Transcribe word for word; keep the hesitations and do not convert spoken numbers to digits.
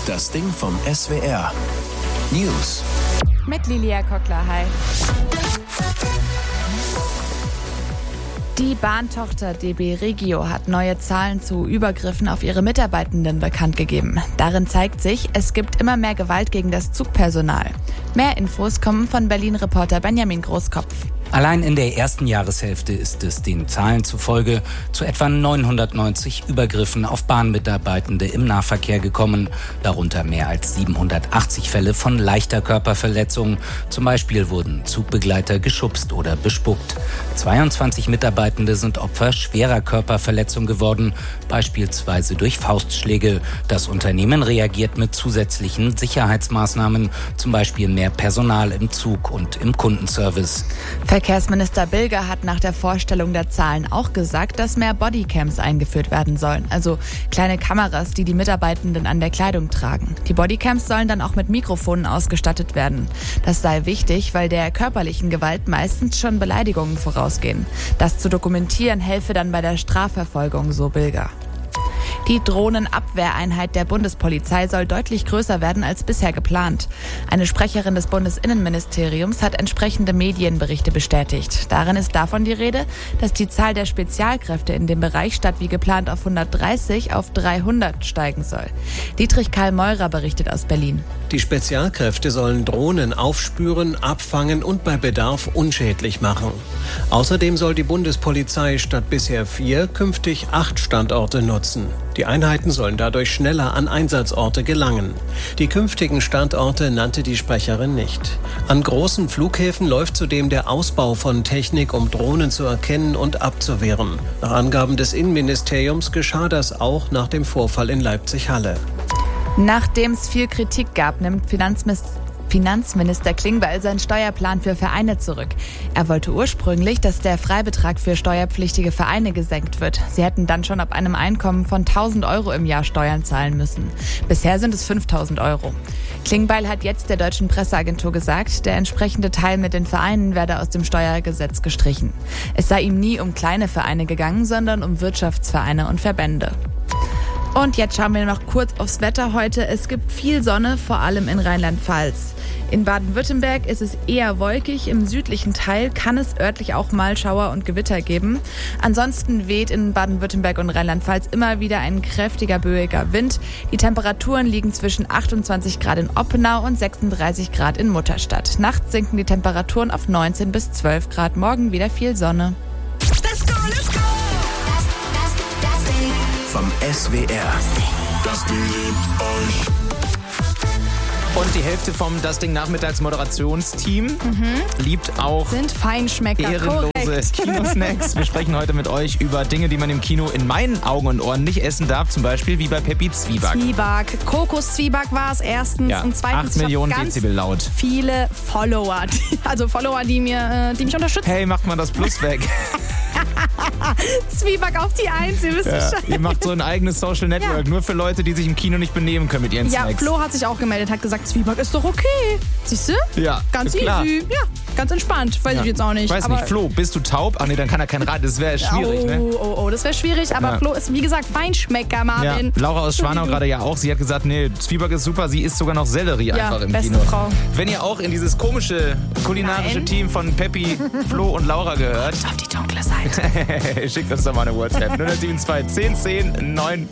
Das Ding vom S W R. News. Mit Lilia Kockler, hi. Die Bahntochter D B Regio hat neue Zahlen zu Übergriffen auf ihre Mitarbeitenden bekannt gegeben. Darin zeigt sich, es gibt immer mehr Gewalt gegen das Zugpersonal. Mehr Infos kommen von Berlin-Reporter Benjamin Großkopf. Allein in der ersten Jahreshälfte ist es den Zahlen zufolge zu etwa neunhundertneunzig Übergriffen auf Bahnmitarbeitende im Nahverkehr gekommen, darunter mehr als siebenhundertachtzig Fälle von leichter Körperverletzung. Zum Beispiel wurden Zugbegleiter geschubst oder bespuckt. zweiundzwanzig Mitarbeitende sind Opfer schwerer Körperverletzung geworden, beispielsweise durch Faustschläge. Das Unternehmen reagiert mit zusätzlichen Sicherheitsmaßnahmen, zum Beispiel mehr Personal im Zug und im Kundenservice. Verkehrsminister Bilger hat nach der Vorstellung der Zahlen auch gesagt, dass mehr Bodycams eingeführt werden sollen. Also kleine Kameras, die die Mitarbeitenden an der Kleidung tragen. Die Bodycams sollen dann auch mit Mikrofonen ausgestattet werden. Das sei wichtig, weil der körperlichen Gewalt meistens schon Beleidigungen vorausgehen. Das zu dokumentieren helfe dann bei der Strafverfolgung, so Bilger. Die Drohnenabwehreinheit der Bundespolizei soll deutlich größer werden als bisher geplant. Eine Sprecherin des Bundesinnenministeriums hat entsprechende Medienberichte bestätigt. Darin ist davon die Rede, dass die Zahl der Spezialkräfte in dem Bereich statt wie geplant auf hundertdreißig auf dreihundert steigen soll. Dietrich Karl Meurer berichtet aus Berlin. Die Spezialkräfte sollen Drohnen aufspüren, abfangen und bei Bedarf unschädlich machen. Außerdem soll die Bundespolizei statt bisher vier künftig acht Standorte nutzen. Die Einheiten sollen dadurch schneller an Einsatzorte gelangen. Die künftigen Standorte nannte die Sprecherin nicht. An großen Flughäfen läuft zudem der Ausbau von Technik, um Drohnen zu erkennen und abzuwehren. Nach Angaben des Innenministeriums geschah das auch nach dem Vorfall in Leipzig-Halle. Nachdem es viel Kritik gab, nimmt Finanzminister Finanzminister Klingbeil seinen Steuerplan für Vereine zurück. Er wollte ursprünglich, dass der Freibetrag für steuerpflichtige Vereine gesenkt wird. Sie hätten dann schon ab einem Einkommen von tausend Euro im Jahr Steuern zahlen müssen. Bisher sind es fünftausend Euro. Klingbeil hat jetzt der deutschen Presseagentur gesagt, der entsprechende Teil mit den Vereinen werde aus dem Steuergesetz gestrichen. Es sei ihm nie um kleine Vereine gegangen, sondern um Wirtschaftsvereine und Verbände. Und jetzt schauen wir noch kurz aufs Wetter heute. Es gibt viel Sonne, vor allem in Rheinland-Pfalz. In Baden-Württemberg ist es eher wolkig. Im südlichen Teil kann es örtlich auch mal Schauer und Gewitter geben. Ansonsten weht in Baden-Württemberg und Rheinland-Pfalz immer wieder ein kräftiger, böiger Wind. Die Temperaturen liegen zwischen achtundzwanzig Grad in Oppenau und sechsunddreißig Grad in Mutterstadt. Nachts sinken die Temperaturen auf neunzehn bis zwölf Grad. Morgen wieder viel Sonne. Let's go, let's go! Vom S W R. Das Ding liebt euch. Und die Hälfte vom Das Ding Nachmittags-Moderationsteam mhm. liebt auch sind Feinschmecker, ehrenlose korrekt. Kinosnacks. Wir sprechen heute mit euch über Dinge, die man im Kino in meinen Augen und Ohren nicht essen darf. Zum Beispiel wie bei Peppi Zwieback. Zwieback. Kokos-Zwieback war es erstens. Ja, und zweitens, acht Millionen ganz Dezibel laut. Viele Follower. Die, also Follower, die, mir, die mich unterstützen. Hey, macht mal das Plus weg. Zwieback auf die Eins, ihr wisst Ja, Bescheid. ihr macht so ein eigenes Social Network, ja. Nur für Leute, die sich im Kino nicht benehmen können mit ihren Ja, Snacks. Flo hat sich auch gemeldet, hat gesagt, Zwieback ist doch okay. Siehst du? Ja, ganz klar. easy. Ja, ganz entspannt. Weiß ja. ich jetzt auch nicht. Ich weiß aber nicht, Flo, bist du taub? Ach nee, dann kann er kein Rad. Das wäre schwierig, oh, ne? Oh, oh, das wäre schwierig. Aber ja. Flo ist, wie gesagt, Feinschmecker, Marvin. Ja. Laura aus Schwanau gerade ja auch. Sie hat gesagt, nee, Zwieback ist super. Sie isst sogar noch Sellerie ja, einfach im beste Kino. Frau. Wenn ihr auch in dieses komische kulinarische Nein. Team von Peppi, Flo und Laura gehört, auf die dunkle Seite. schickt uns doch mal eine WhatsApp. null sieben zwei zehn zehn neun